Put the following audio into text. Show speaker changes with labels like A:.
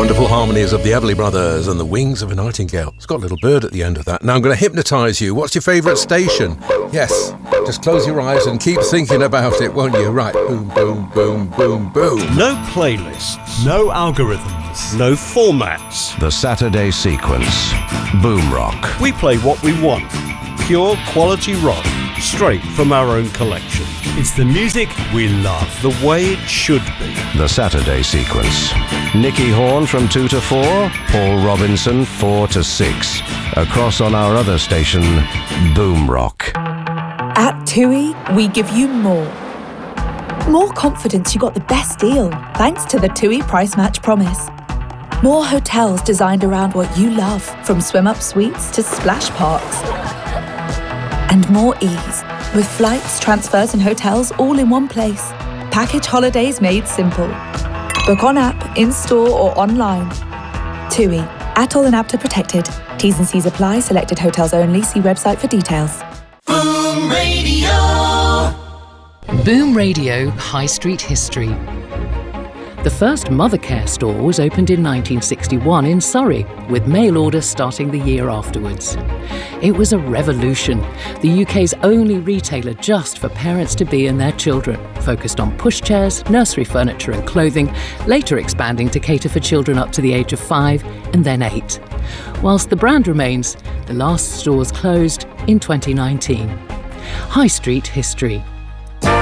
A: Wonderful harmonies of the Everly Brothers and the Wings of a Nightingale. It's got a little bird at the end of that. Now I'm going to hypnotise you. What's your favourite station? Yes, just close your eyes and keep thinking about it, won't you? Right, boom, boom, boom, boom, boom.
B: No playlists, no algorithms, no formats.
C: The Saturday Sequence. Boom Rock.
B: We play what we want. Pure quality rock, straight from our own collection. It's the music we love, the way it should be.
C: The Saturday Sequence. Nicky Horn from 2 to 4, Paul Robinson 4 to 6. Across on our other station, Boom Rock.
D: At TUI, we give you more. More confidence you got the best deal, thanks to the TUI Price Match Promise. More hotels designed around what you love, from swim-up suites to splash parks. And more ease, with flights, transfers and hotels all in one place. Package holidays made simple. Book on app, in-store or online. TUI. ATOL and APTA protected. T's and C's apply. Selected hotels only. See website for details.
E: Boom Radio.
F: Boom Radio High Street History. The first Mothercare store was opened in 1961 in Surrey, with mail order starting the year afterwards. It was a revolution, the UK's only retailer just for parents to be and their children, focused on pushchairs, nursery furniture and clothing, later expanding to cater for children up to the age of 5 and then 8. Whilst the brand remains, the last stores closed in 2019. High Street History.